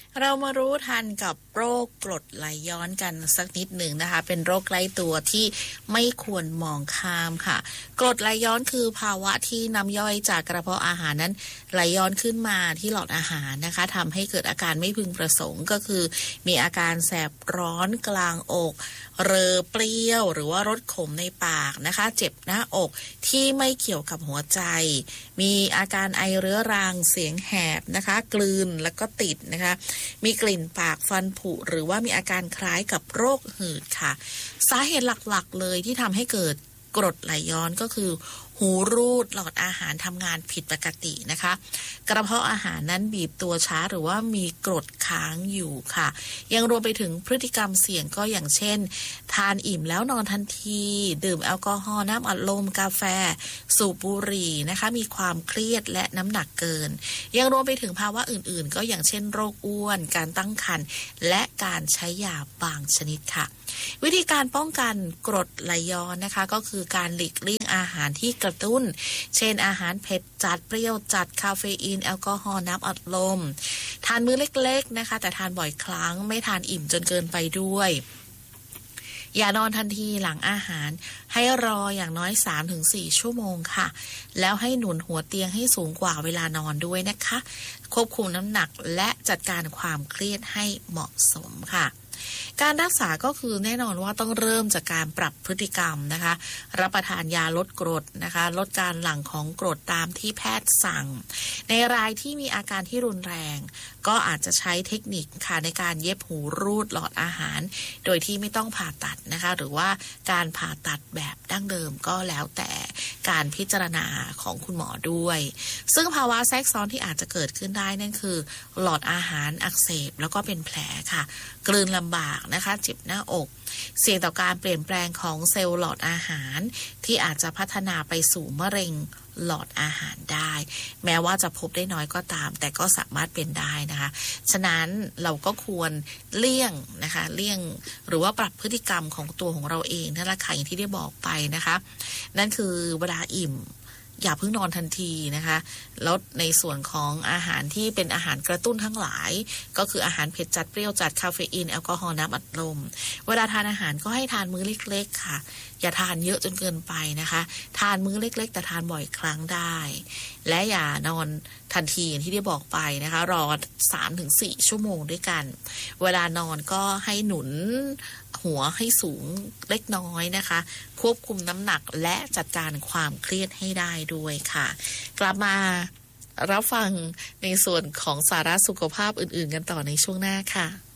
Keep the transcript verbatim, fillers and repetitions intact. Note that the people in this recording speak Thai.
เรามารู้ทันกับโรคกรดไหลย้อนกันสักนิดหนึ่งนะคะเป็นโรคใกล้ตัวที่ไม่ควรมองข้ามค่ะกรดไหลย้อนคือภาวะที่น้ำย่อยจากกระเพาะอาหารนั้นไหลย้อนขึ้นมาที่หลอดอาหารนะคะทำให้เกิดอาการไม่พึงประสงค์ก็คือมีอาการแสบร้อนกลางอกเรอเปรี้ยวหรือว่ารสขมในปากนะคะเจ็บหน้าอกที่ไม่เกี่ยวกับหัวใจมีอาการไอเรื้อรังเสียงแหบนะคะกลืนแล้วก็ติดนะคะมีกลิ่นปากฟันผุหรือว่ามีอาการคล้ายกับโรคหืดค่ะสาเหตุหลักๆเลยที่ทำให้เกิดกรดไหลย้อนก็คือหูรูดหลอดอาหารทำงานผิดปกตินะคะกระเพาะอาหารนั้นบีบตัวช้าหรือว่ามีกรดค้างอยู่ค่ะยังรวมไปถึงพฤติกรรมเสี่ยงก็อย่างเช่นทานอิ่มแล้วนอนทันทีดื่มแอลกอฮอล์น้ำอัดลมกาแฟสูบบุหรี่นะคะมีความเครียดและน้ำหนักเกินยังรวมไปถึงภาวะอื่นๆก็อย่างเช่นโรคอ้วนการตั้งครรภ์และการใช้ยาบางชนิดค่ะวิธีการป้องกันกรดไหลย้อนนะคะก็คือการหลีกเลี่ยงอาหารที่กระตุ้นเช่นอาหารเผ็ดจัดเปรี้ยวจัดคาเฟอีนแอลกอฮอล์น้ำอัดลมทานมื้อเล็กๆนะคะแต่ทานบ่อยครั้งไม่ทานอิ่มจนเกินไปด้วยอย่านอนทันทีหลังอาหารให้รออย่างน้อย สามถึงสี่ ชั่วโมงค่ะแล้วให้หนุนหัวเตียงให้สูงกว่าเวลานอนด้วยนะคะควบคุมน้ำหนักและจัดการความเครียดให้เหมาะสมค่ะการรักษาก็คือแน่นอนว่าต้องเริ่มจากการปรับพฤติกรรมนะคะรับประทานยาลดกรดนะคะลดการหลั่งของกรดตามที่แพทย์สั่งในรายที่มีอาการที่รุนแรงก็อาจจะใช้เทคนิคค่ะในการเย็บหูรูดหลอดอาหารโดยที่ไม่ต้องผ่าตัดนะคะหรือว่าการผ่าตัดแบบดั้งเดิมก็แล้วแต่การพิจารณาของคุณหมอด้วยซึ่งภาวะแทรกซ้อนที่อาจจะเกิดขึ้นได้นั่นคือหลอดอาหารอักเสบแล้วก็เป็นแผลค่ะกลืนลำบากนะคะเจ็บหน้าอกเสี่ยงต่อการเปลี่ยนแปลงของเซลล์หลอดอาหารที่อาจจะพัฒนาไปสู่มะเร็งหลอดอาหารได้แม้ว่าจะพบได้น้อยก็ตามแต่ก็สามารถเป็นได้นะคะฉะนั้นเราก็ควรเลี่ยงนะคะเลี่ยงหรือว่าปรับพฤติกรรมของตัวของเราเองนั่นแหละค่ะอย่างที่ได้บอกไปนะคะนั่นคือเวลาอิ่มอย่าเพิ่งนอนทันทีนะคะลดในส่วนของอาหารที่เป็นอาหารกระตุ้นทั้งหลายก็คืออาหารเผ็ดจัดเปรี้ยวจัดคาเฟอีนแอลกอฮอล์น้ำอัดลมเวลาทานอาหารก็ให้ทานมื้อเล็กๆค่ะอย่าทานเยอะจนเกินไปนะคะทานมื้อเล็กๆแต่ทานบ่อยครั้งได้และอย่านอนทันทีอย่างที่ได้บอกไปนะคะรอ สามถึงสี่ ชั่วโมงด้วยกันเวลานอนก็ให้หนุนหัวให้สูงเล็กน้อยนะคะควบคุมน้ำหนักและจัดการความเครียดให้ได้ด้วยค่ะกลับมารับฟังในส่วนของสาระสุขภาพอื่นๆกันต่อในช่วงหน้าค่ะ